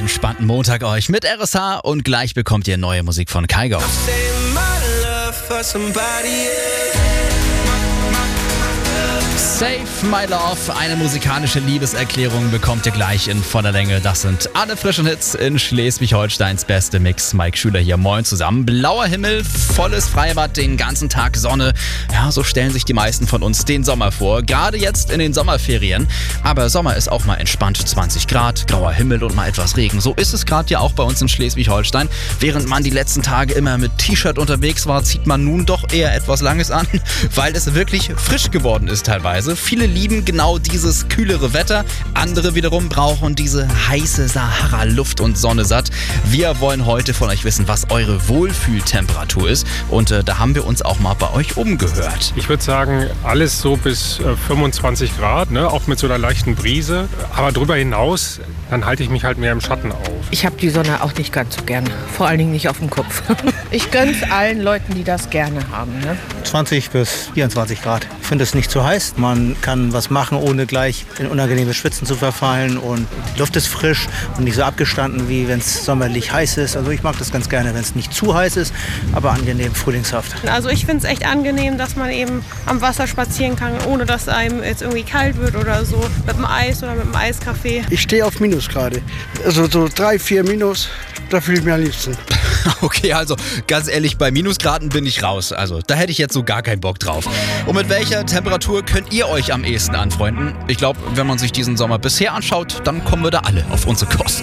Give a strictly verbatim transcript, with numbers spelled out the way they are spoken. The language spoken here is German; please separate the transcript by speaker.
Speaker 1: entspannten Montag euch mit R S H und gleich bekommt ihr neue Musik von Kygo. Save My Love, eine musikalische Liebeserklärung bekommt ihr gleich in voller Länge. Das sind alle frischen Hits in Schleswig-Holsteins beste Mix. Mike Schüler hier, moin zusammen. Blauer Himmel, volles Freibad, den ganzen Tag Sonne. Ja, so stellen sich die meisten von uns den Sommer vor. Gerade jetzt in den Sommerferien. Aber Sommer ist auch mal entspannt. zwanzig Grad, grauer Himmel und mal etwas Regen. So ist es gerade ja auch bei uns in Schleswig-Holstein. Während man die letzten Tage immer mit T-Shirt unterwegs war, zieht man nun doch eher etwas Langes an, weil es wirklich frisch geworden ist teilweise. Viele lieben genau dieses kühlere Wetter, andere wiederum brauchen diese heiße Sahara-Luft und Sonne satt. Wir wollen heute von euch wissen, was eure Wohlfühltemperatur ist und äh, da haben wir uns auch mal bei euch umgehört.
Speaker 2: Ich würde sagen, alles so bis äh, fünfundzwanzig Grad, ne? Auch mit so einer leichten Brise. Aber darüber hinaus, dann halte ich mich halt mehr im Schatten auf.
Speaker 3: Ich habe die Sonne auch nicht ganz so gern, vor allen Dingen nicht auf dem Kopf. Ich gönn's allen Leuten, die das gerne haben. Ne?
Speaker 4: zwanzig bis vierundzwanzig Grad. Ich finde es nicht zu heiß. Man kann was machen, ohne gleich in unangenehme Schwitzen zu verfallen. Und die Luft ist frisch und nicht so abgestanden, wie wenn es sommerlich heiß ist. Also ich mag das ganz gerne, wenn es nicht zu heiß ist, aber angenehm frühlingshaft.
Speaker 5: Also ich finde es echt angenehm, dass man eben am Wasser spazieren kann, ohne dass einem jetzt irgendwie kalt wird oder so. Mit dem Eis oder mit dem Eiskaffee.
Speaker 6: Ich stehe auf Minusgrade. Also so drei, vier Minus, da fühle ich mich am liebsten.
Speaker 1: Okay, also ganz ehrlich, bei Minusgraden bin ich raus. Also da hätte ich jetzt so gar keinen Bock drauf. Und mit welcher Temperatur könnt ihr euch am ehesten anfreunden? Ich glaube, wenn man sich diesen Sommer bisher anschaut, dann kommen wir da alle auf unsere Kosten.